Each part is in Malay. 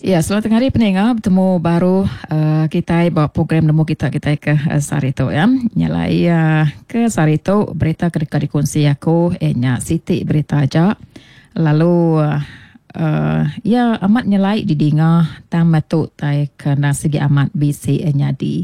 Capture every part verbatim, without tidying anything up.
Ya, selamat hari pendengar. Bertemu baru uh, kita bawa program nemu kita kita ke uh, Sarito ya. Nyalai uh, ke Sarito berita ketika dikongsi aku enya Siti berita aja. Lalu uh, uh, ya amat nyalai didinga tamatu tai kena segi amat bisi enya di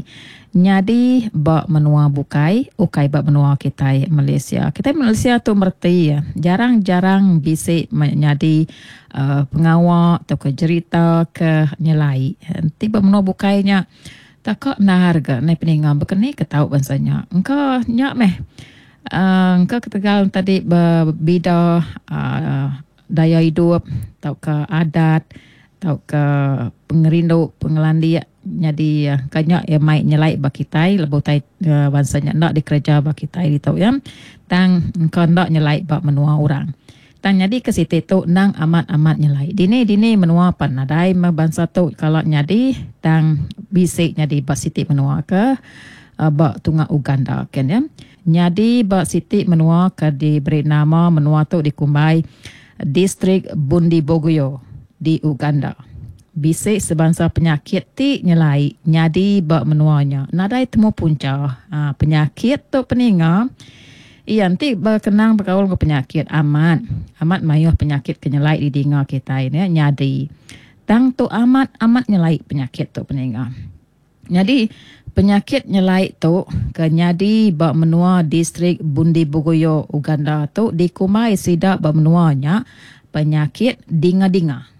nyadi bak menua bukai ukai bak menua kita Malaysia. Kita Malaysia tu merti ya. Jarang-jarang bisi menyadi uh, pengawak atau ke cerita ke nyelai. Tiba menua bukainya tak kok na harga naik peningan berkeni ke tahu bansanya. Engkau nyak meh. Uh, engkau ketegal tadi berbeda uh, daya hidup atau ke adat atau ke pengerindu pengelandi jadi uh, kanyak ya mai nyelai bagi tai lebih tai uh, bansanya nak dikerja bagi tai di tahu ya tang engkau nak nyelai bak menua orang tang jadi ke situ tu nang amat-amat nyelai dini dini menua pan nadai bangsa tu kalau nyadi tang bisik nyadi bak siti menua ke uh, bak tunga Uganda kan ya nyadi bak siti menua ke diberi nama menua tu dikumbai distrik Bundi Bogoyo di Uganda. Bisik sebangsa penyakit ti nyelai nyadi bak menuanya. Nadai temu punca ha, penyakit tu peninga. Iya nanti berkenang berkaul ke penyakit amat. Amat mayuh penyakit kenyelai di dinga kita ini nyadi. Tang tu amat amat nyelai penyakit tu peninga. Jadi penyakit nyelai tu ke nyadi bak menua distrik Bundi Bogoyo Uganda tu dikumai sidak bak menuanya penyakit dinga-dinga.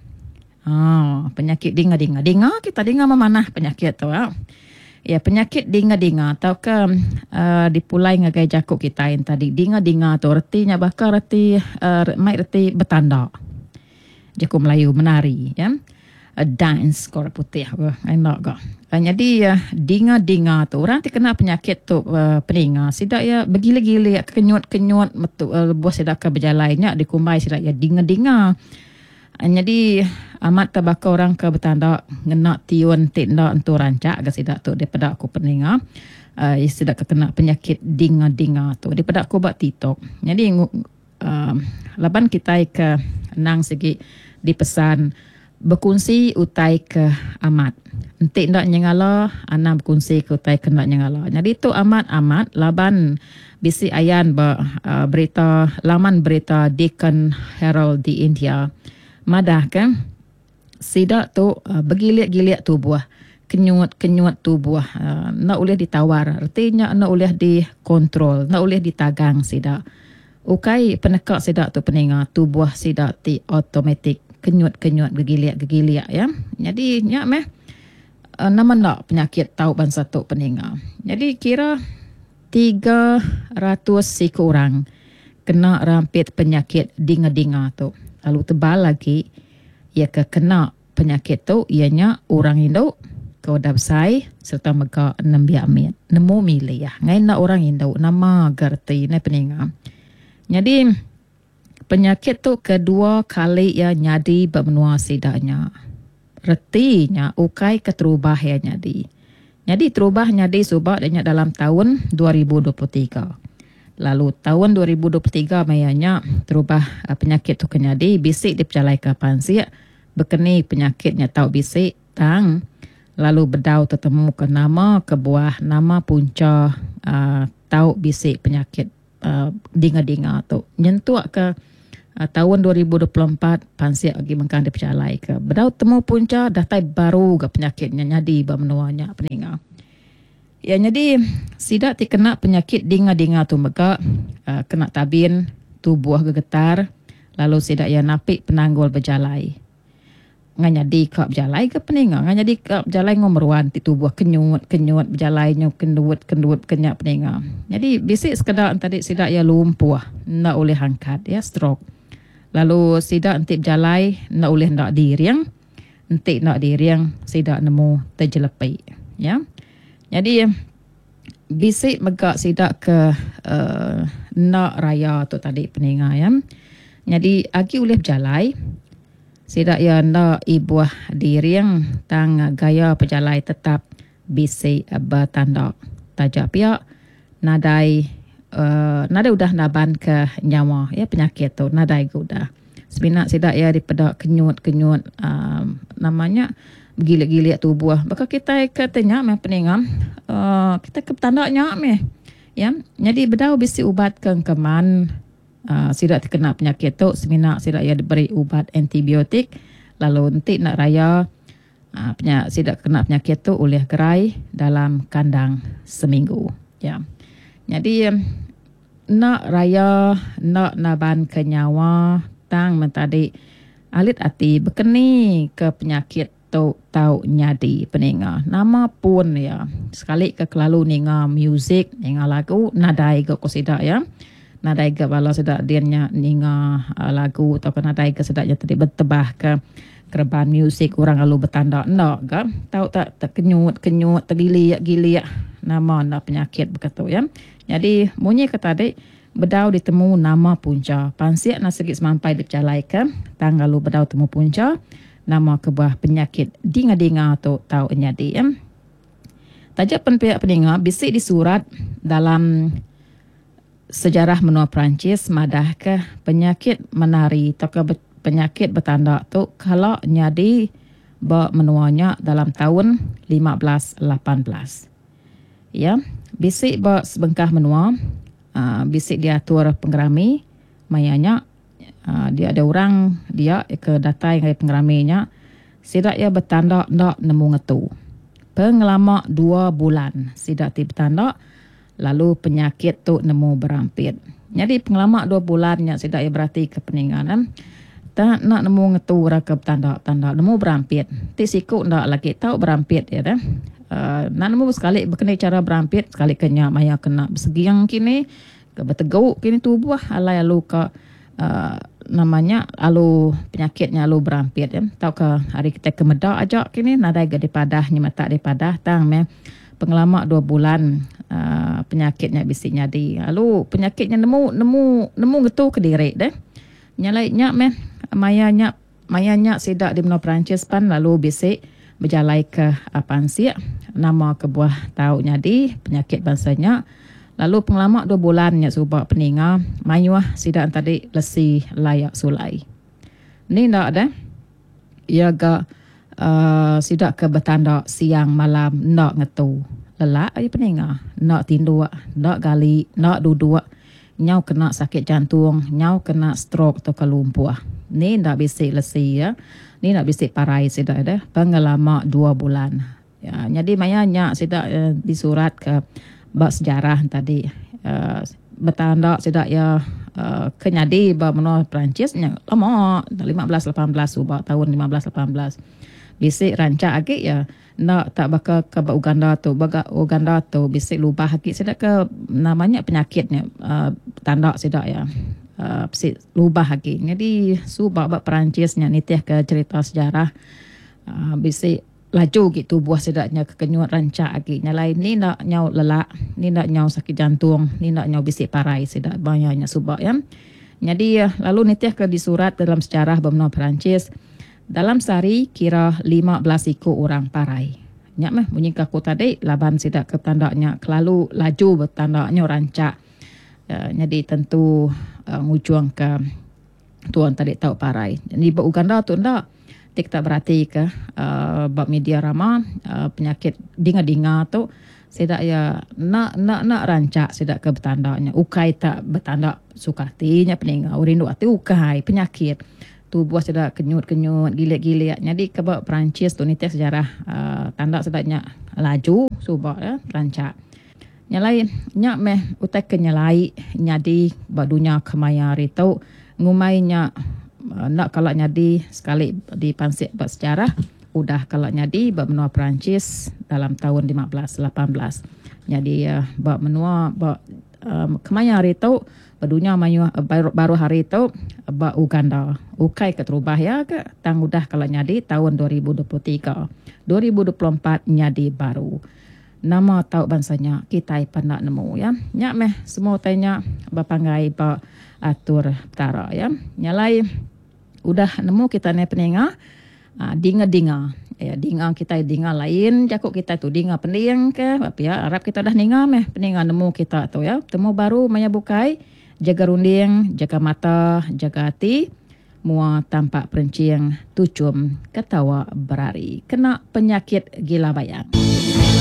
Ah, penyakit dinga-dinga. Dinga kita dinga memanah penyakit tu ya. Ya penyakit dinga-dinga atau ke uh, dipulai ngagai jakuk kita yang tadi dinga-dinga tu artinya bakal arti uh, mai arti bertanda. Jakuk Melayu menari ya. Uh, dance kor putih apa enak ga. Uh, jadi uh, dinga-dinga tu orang terkena penyakit tu uh, peninga sidak ya bergila-gila kenyut-kenyut metu uh, buah sidak ke berjalannya dikumbai sidak ya dinga-dinga. Jadi amat tabaka orang ke bertanda ngena tiun tinda untuk rancak ke sidak tu daripada aku peninga uh, sidak kena penyakit dinga-dinga tu daripada aku buat titok. Jadi uh, laban kita ke nang segi dipesan berkongsi utai ke amat. Entik ndak nyengala ana berkongsi ke utai ke ndak nyengala. Jadi tu amat-amat laban bisi ayan ba, uh, berita laman berita Deccan Herald di India. Madah kan sidak tu uh, bergilik-gilik tubuh kenyut-kenyut tubuh uh, nak boleh ditawar artinya nak boleh dikontrol nak boleh ditagang sidak ukai penekak sidak tu peninga tubuh sidak ti automatik kenyut-kenyut gegilik-gegilik ya jadi nyak meh uh, nama nak penyakit tahu bangsa tu peninga jadi kira tiga ratus siku orang kena rampit penyakit dinga-dinga tu. Lalu tebal lagi, ia ke kena penyakit tu, ianya orang Indo, kau dah besai, serta mereka enam biamit. Nemu milih ya. Ngai nak orang Indo, nama gerti, ni peninga. Jadi, penyakit tu kedua kali ia nyadi bermenua sidaknya. Retinya, ukai keterubah ya nyadi. Jadi, terubah nyadi subak dalam tahun dua ribu dua puluh tiga. Lalu tahun dua ribu dua puluh tiga mayanya terubah uh, penyakit tu kenyadi bisik diperjalai ke pansia berkeni penyakitnya tahu bisik tang lalu bedau tertemu ke nama ke buah nama punca uh, tahu bisik penyakit uh, dinga-dinga tu nyentuh ke uh, tahun dua ribu dua puluh empat pansia lagi mengkan diperjalai ke bedau temu punca datai baru ke penyakitnya nyadi bermenuanya peninga. Ya jadi sidak ti kena penyakit dinga-dinga tu mega uh, kena tabin tubuh gegetar lalu sidak ya napik penanggul berjalai. Nganya di kap berjalai ke peninga nganya di kap berjalai ngomeruan ti tubuh kenyut-kenyut berjalai nyu kendut-kendut kenyak peninga. Jadi bisik sekedar tadi sidak ya lumpuh nak oleh angkat ya stroke. Lalu sidak entik berjalai nak oleh nak diriang entik nak diriang sidak nemu terjelepai ya. Jadi bisik megak sidak ke uh, nak raya tu tadi peninga ya. Jadi agi oleh berjalai sidak ya nak ibuah diriang tang gaya berjalai tetap bisik bertanda tajak piak nadai uh, nadai udah naban ke nyawa ya penyakit tu nadai udah. Sebenarnya sidak ya daripada kenyut-kenyut um, namanya gila-gila tubuh. Maka kita katanya meh peningam uh, kita ke tandanya meh. Ya, jadi bedau bisi ubat kengkeman uh, sidak terkena penyakit tu semina sidak ya diberi ubat antibiotik lalu nanti nak raya uh, penyak, sidak kena penyakit tu oleh gerai dalam kandang seminggu. Ya. Jadi um, nak raya nak naban ke nyawa tang mentadi alit ati berkeni ke penyakit tu tau nyadi peninga nama pun ya sekali ke kelalu ninga music ninga lagu nadai ke kosida ya nadai ke bala sedak dianya ninga uh, lagu atau ke nadai ke sedaknya tadi bertebah ke kerban music orang lalu bertanda nak ke tau tak terkenyut kenyut tergiliak giliak nama nak penyakit begitu ya. Jadi bunyi kata adik bedau ditemu nama punca pansiak nak segi semampai dicalai ke tang lalu bedau temu punca nama kebuah penyakit dinga-dinga tu tau nyadi ya. Tajak pen pihak peninga bisik di surat dalam sejarah menua Perancis madah ke penyakit menari atau ke penyakit bertanda tu kalau nyadi ba menuanya dalam tahun lima belas lapan belas. Ya, bisik ba sebengkah menua, uh, bisik diatur penggerami, mayanya uh, dia ada orang dia ke datai ngai penggeraminya, sidak ia bertanda nak nemu ngetu. Pengelama dua bulan sidak ti bertanda, lalu penyakit tu nemu berampit. Jadi pengelama dua bulannya sidak ia berarti ke peninganan. Tak nak nemu ngetu raka bertanda-tanda nemu berampit. Ti siku ndak lagi tahu berampit ya dah. Uh, nak nemu sekali berkenai cara berampit sekali kena maya kena bersegiang kini ke berteguk kini tubuh alai alu ke uh, namanya alu penyakitnya alu berampit ya. Tahu ke hari kita kemedak aja kini nadai gede padah ni mata di padah tang me pengelama dua bulan uh, penyakitnya bisik nyadi. Lalu penyakitnya nemu nemu nemu gitu ke diri deh. Nyalai nyak me mayanya mayanya sidak di menua Perancis pan lalu bisik berjalai ke apaan siak nama kebuah tau nyadi penyakit bangsanya lalu pengelama dua bulannya subak peninga mayuah sidak tadi lesi layak sulai ni ndak ada ia ga uh, sidak ke bertanda siang malam ndak ngetu lelak ai peninga ndak tindu ndak gali ndak duduk nyau kena sakit jantung nyau kena stroke atau kelumpuh ni ndak bisik lesi ya. Ni nak bisik parai sidak ada pengelama dua bulan. Ya, jadi mayanya sidak uh, disurat ke bab sejarah tadi uh, bertanda sidak ya uh, kenyadi bab menua Perancis nya lama lima belas lapan belas ubah tahun lima belas lapan belas. Bisik rancak lagi ya nak tak bakal ke Uganda tu baga Uganda tu bisik lubah lagi sidak ke namanya penyakitnya uh, tanda sidak ya. Uh, lubah lagi. Jadi subak bab Perancisnya nitih ke cerita sejarah uh, bisik laju gitu buah sedaknya kekenyut rancak lagi. Nyalai ni nak nyau lelak, ni nak nyau sakit jantung, ni nak nyau bisik parai sedak banyaknya subak ya. Jadi uh, lalu nitih ke disurat dalam sejarah benua Perancis dalam sehari kira lima belas ikut orang parai. Nyak meh bunyi kaku tadi laban sedak ke tandanya kelalu laju bertandanya rancak. Uh, jadi tentu uh, ngujuang ke tuan tadi tahu parai. Jadi bab Uganda tu ndak tik tak berarti ke uh, bab media rama uh, penyakit dinga-dinga tu sedak ya nak nak nak rancak sedak ke bertandanya ukai tak bertanda sukatinya peninga urindu ati ukai penyakit tubuh sedak kenyut-kenyut gilik-gilik. Jadi ke bab Perancis tu ni sejarah uh, tanda sedaknya laju subak ya rancak. Nyalai nyak meh utai kenyalai nyadi badunya kemaya ritu ngumainya uh, nak kalau nyadi sekali di pansik bersejarah udah kalau nyadi bab menua Perancis dalam tahun lima belas lapan belas. Jadi uh, bab menua bab um, kemaya ritu badunya mayu uh, baru, baru hari itu bab Uganda ukai keterubah ya ke tang udah kalau nyadi tahun dua ribu dua puluh tiga dua ribu dua puluh empat nyadi baru. Nama tahu bangsanya kita pandak nemu ya. Nyak meh semua tanya bapangai ba atur tara ya. Nyalai udah nemu kita ne peninga uh, dinga-dinga. Ya dinga kita dinga lain jakuk kita tu dinga pening ke apa ya Arab kita dah ninga meh peninga nemu kita tu ya. Temu baru maya bukai jaga runding, jaga mata, jaga hati. Mua tampak perencing, tucum, ketawa berari. Kena penyakit gila bayang.